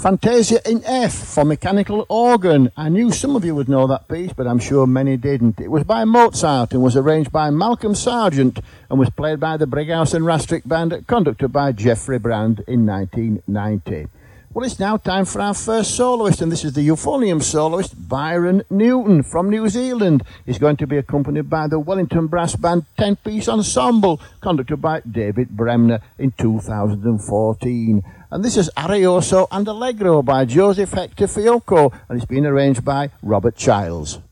Fantasia in F for mechanical organ. I knew some of you would know that piece, but I'm sure many didn't. It was by Mozart and was arranged by Malcolm Sargent and was played by the Brighouse and Rastrick Band, conducted by Geoffrey Brand in 1990. Well, it's now time for our first soloist, and this is the euphonium soloist, Byron Newton from New Zealand. He's going to be accompanied by the Wellington Brass Band 10-piece ensemble, conducted by David Bremner in 2014. And this is Arioso and Allegro by Joseph Hector Fiocco, and it's been arranged by Robert Childs.